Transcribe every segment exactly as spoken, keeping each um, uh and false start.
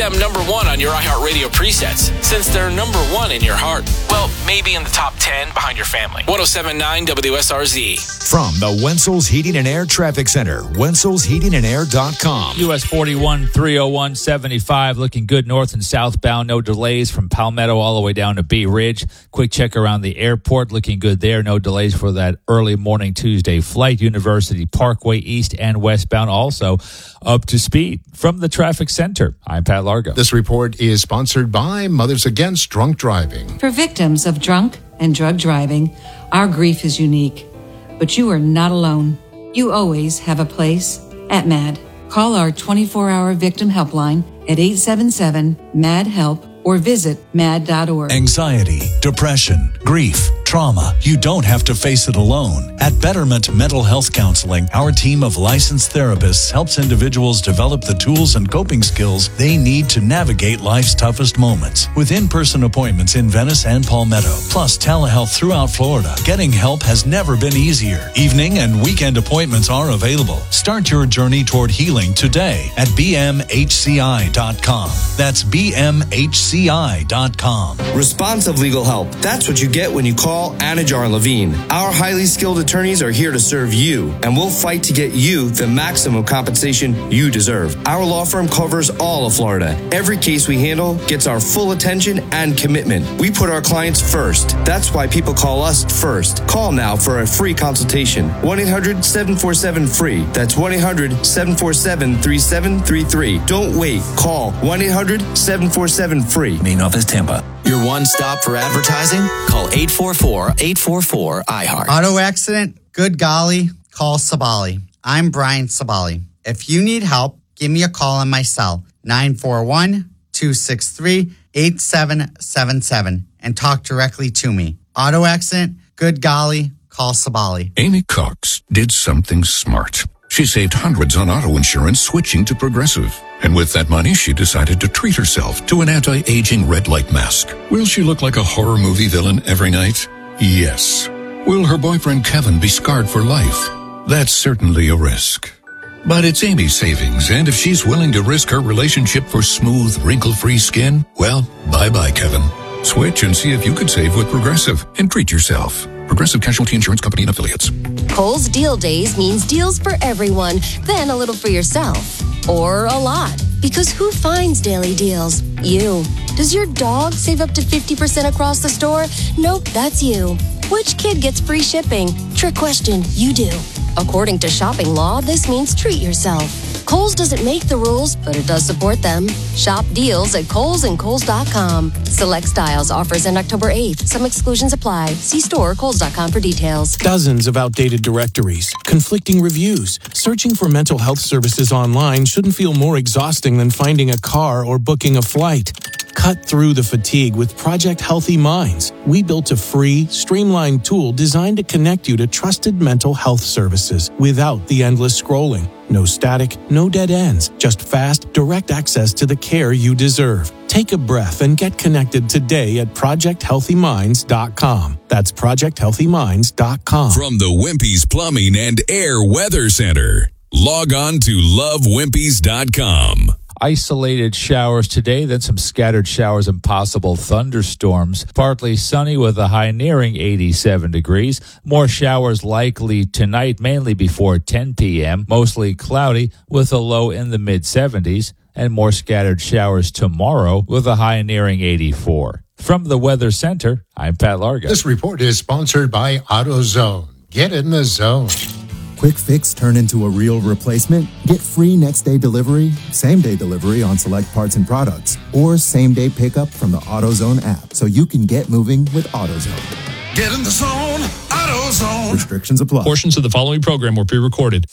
them number one on your iHeartRadio presets, since they're number one in your heart. Well, maybe in the top ten behind your family. one oh seven point nine W S R Z. From the Wenzel's Heating and Air Traffic Center, Wenzel's Heating and Air dot com. U S forty-one, three oh one, seventy-five, looking good north and southbound. No delays from Palmetto all the way down to Bee Ridge. Quick check around the airport, looking good there. No delays for that early morning Tuesday flight. University Parkway, east and westbound, also up to speed. From the traffic center, I'm Pat Largo. This report is sponsored by Mothers Against Drunk Driving. For victims of drunk and drug driving, our grief is unique. But you are not alone. You always have a place at M A D. Call our twenty-four hour victim helpline at eight seven seven, M A D, HELP or visit M A D dot org. Anxiety, depression, grief, trauma. You don't have to face it alone. At Betterment Mental Health Counseling, our team of licensed therapists helps individuals develop the tools and coping skills they need to navigate life's toughest moments. With in-person appointments in Venice and Palmetto, plus telehealth throughout Florida, getting help has never been easier. Evening and weekend appointments are available. Start your journey toward healing today at B M H C I dot com. That's B M H C I dot com. Responsive legal help. That's what you get when you call Anajar Levine. Our highly skilled attorneys are here to serve you, and we'll fight to get you the maximum compensation you deserve. Our law firm covers all of Florida. Every case we handle gets our full attention and commitment. We put our clients first. That's why people call us first. Call now for a free consultation. one eight hundred seven four seven free. That's one eight hundred seven four seven three seven three three. Don't wait. Call one eight hundred seven four seven free. Main office, Tampa. Your one stop for advertising? Call eight four four, eight four four, I heart. Auto accident? Good golly, call Sabali. I'm Brian Sabali. If you need help, give me a call on my cell, nine four one, two six three, eight seven seven seven, and talk directly to me. Auto accident? Good golly, call Sabali. Amy Cox did something smart. She saved hundreds on auto insurance switching to Progressive. And with that money, she decided to treat herself to an anti-aging red light mask. Will she look like a horror movie villain every night? Yes. Will her boyfriend Kevin be scarred for life? That's certainly a risk. But it's Amy's savings, and if she's willing to risk her relationship for smooth, wrinkle-free skin, well, bye-bye, Kevin. Switch and see if you could save with Progressive and treat yourself. Progressive Casualty Insurance Company and Affiliates. Kohl's Deal Days means deals for everyone, then a little for yourself. Or a lot. Because who finds daily deals? You. Does your dog save up to fifty percent across the store? Nope, that's you. Which kid gets free shipping? Trick question, you do. According to shopping law, this means treat yourself. Kohl's doesn't make the rules, but it does support them. Shop deals at Kohl's and Kohl's dot com. Select styles offers end October eighth. Some exclusions apply. See store or Kohl's dot com for details. Dozens of outdated directories, conflicting reviews. Searching for mental health services online shouldn't feel more exhausting than finding a car or booking a flight. Cut through the fatigue with Project Healthy Minds. We built a free, streamlined tool designed to connect you to trusted mental health services without the endless scrolling. No static, no dead ends, just fast, direct access to the care you deserve. Take a breath and get connected today at project healthy minds dot com. That's project healthy minds dot com. From the Wimpy's Plumbing and Air Weather Center, log on to love wimpys dot com. Isolated showers today, then some scattered showers and possible thunderstorms. Partly sunny with a high nearing eighty-seven degrees. More showers likely tonight, mainly before ten p.m. Mostly cloudy with a low in the mid-seventies. And more scattered showers tomorrow with a high nearing eighty-four. From the Weather Center, I'm Pat Largo. This report is sponsored by AutoZone. Get in the zone. Quick fix turn into a real replacement? Get free next day delivery, same day delivery on select parts and products, or same day pickup from the AutoZone app so you can get moving with AutoZone. Get in the zone, AutoZone. Restrictions apply. Portions of the following program were pre-recorded.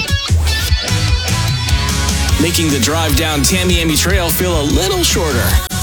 Making the drive down Tamiami Trail feel a little shorter.